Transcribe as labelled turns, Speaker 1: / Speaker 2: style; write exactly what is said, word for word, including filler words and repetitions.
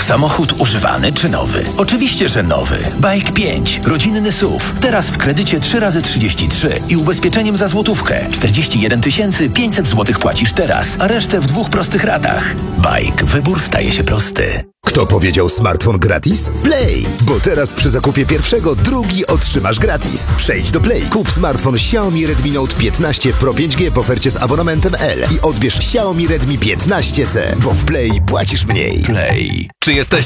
Speaker 1: Samochód używany czy nowy? Oczywiście, że nowy. Bike pięć. Rodzinny S U V. Teraz w kredycie trzy razy trzydzieści trzy i ubezpieczeniem za złotówkę. czterdzieści jeden tysięcy pięćset złotych płacisz teraz, a resztę w dwóch prostych ratach. Bike. Wybór staje się prosty.
Speaker 2: Kto powiedział smartfon gratis? Play! Bo teraz przy zakupie pierwszego drugi otrzymasz gratis. Przejdź do Play. Kup smartfon Xiaomi Redmi Note piętnaście Pro pięć G w ofercie z abonamentem L i odbierz Xiaomi Redmi piętnaście C, bo w Play płacisz mniej.
Speaker 1: Play.
Speaker 3: Czy jesteś